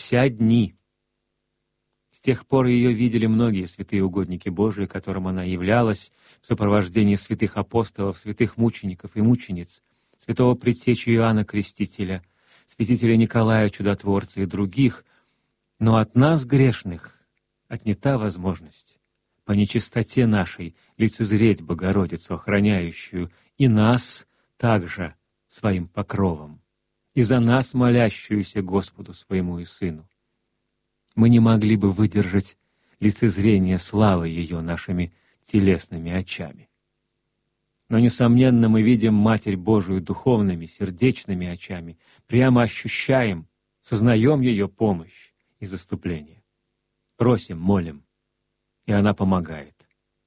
вся дни. С тех пор ее видели многие святые угодники Божии, которым она являлась в сопровождении святых апостолов, святых мучеников и мучениц, святого предтечи Иоанна Крестителя, святителя Николая Чудотворца и других, но от нас, грешных, отнята возможность по нечистоте нашей лицезреть Богородицу, охраняющую и нас также своим покровом, и за нас молящуюся Господу своему и Сыну. Мы не могли бы выдержать лицезрение славы ее нашими телесными очами. Но, несомненно, мы видим Матерь Божию духовными, сердечными очами, прямо ощущаем, сознаем ее помощь и заступление. Просим, молим, и она помогает.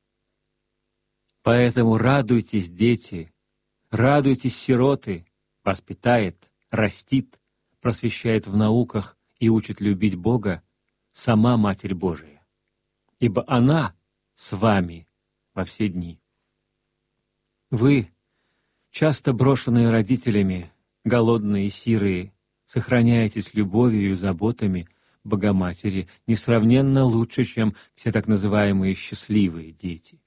Поэтому радуйтесь, дети, радуйтесь, сироты, воспитает, растит, просвещает в науках и учит любить Бога сама Матерь Божия, ибо она с вами во все дни. Вы, часто брошенные родителями, голодные и сирые, сохраняетесь любовью и заботами Богоматери несравненно лучше, чем все так называемые счастливые дети.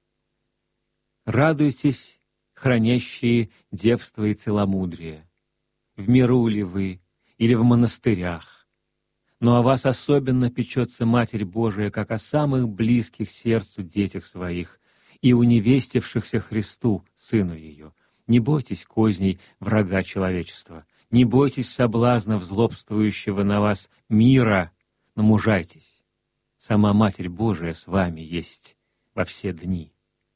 Радуйтесь, хранящие девство и целомудрие. В миру ли вы или в монастырях, но о вас особенно печется Матерь Божия, как о самых близких сердцу детях своих и уневестившихся Христу, Сыну ее. Не бойтесь козней врага человечества, не бойтесь соблазнов злобствующего на вас мира, но мужайтесь. Сама Матерь Божия с вами есть во все дни.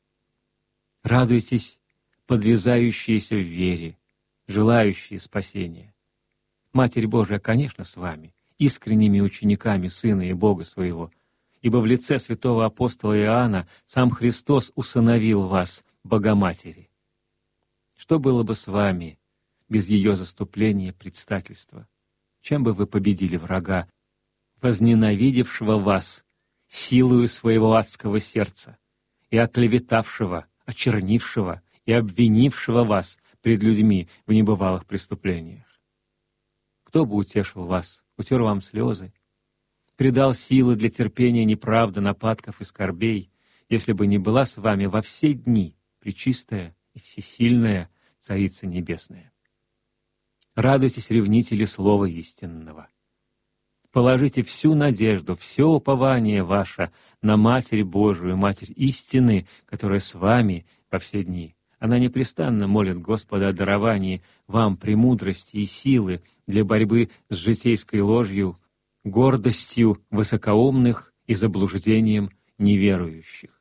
Радуйтесь, подвязающиеся в вере, желающие спасения. Матерь Божия, конечно, с вами, искренними учениками Сына и Бога своего, ибо в лице святого апостола Иоанна сам Христос усыновил вас, Богоматери. Что было бы с вами без ее заступления и предстательства? Чем бы вы победили врага, возненавидевшего вас силою своего адского сердца и оклеветавшего, очернившего и обвинившего вас пред людьми в небывалых преступлениях? Кто бы утешил вас, утер вам слезы, придал силы для терпения неправды, нападков и скорбей, если бы не была с вами во все дни пречистая и всесильная Царица Небесная? Радуйтесь, ревнители Слова истинного. Положите всю надежду, все упование ваше на Матерь Божию, Матерь истины, которая с вами во все дни. Она непрестанно молит Господа о даровании вам премудрости и силы для борьбы с житейской ложью, гордостью высокоумных и заблуждением неверующих.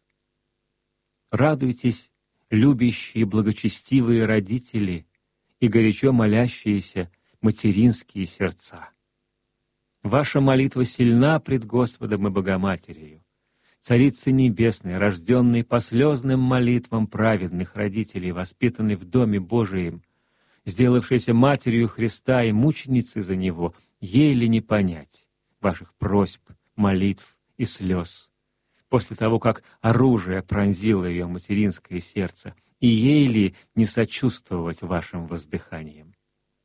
Радуйтесь, любящие и благочестивые родители и горячо молящиеся материнские сердца. Ваша молитва сильна пред Господом и Богоматерью, Царицы Небесной, рожденной по слезным молитвам праведных родителей, воспитанной в Доме Божием, сделавшейся Матерью Христа и мученицей за Него, ей ли не понять ваших просьб, молитв и слез, после того, как оружие пронзило ее материнское сердце, и ей ли не сочувствовать вашим воздыханиям?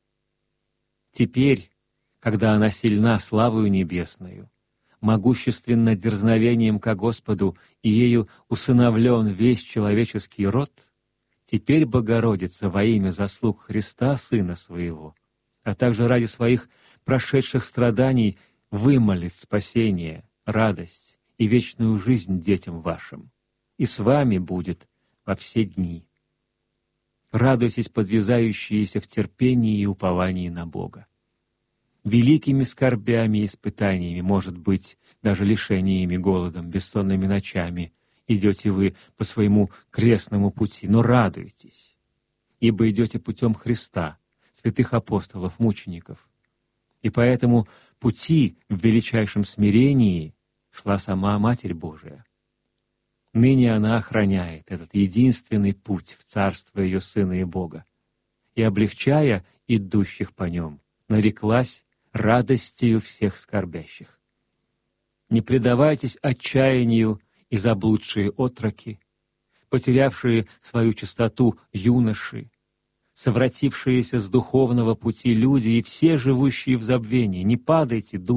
Теперь, когда она сильна славою небесною, могущественно дерзновением ко Господу и ею усыновлен весь человеческий род, теперь Богородица во имя заслуг Христа, Сына Своего, а также ради своих прошедших страданий вымолит спасение, радость и вечную жизнь детям вашим, и с вами будет во все дни. Радуйтесь, подвязающиеся в терпении и уповании на Бога. Великими скорбями и испытаниями, может быть, даже лишениями, голодом, бессонными ночами идете вы по своему крестному пути, но радуйтесь, ибо идете путем Христа, святых апостолов, мучеников. И по этому пути в величайшем смирении шла сама Матерь Божия. Ныне она охраняет этот единственный путь в царство ее Сына и Бога, и, облегчая идущих по нем, нареклась радостью всех скорбящих. Не предавайтесь отчаянию и заблудшие отроки, потерявшие свою чистоту юноши, совратившиеся с духовного пути люди и все живущие в забвении. Не падайте духом,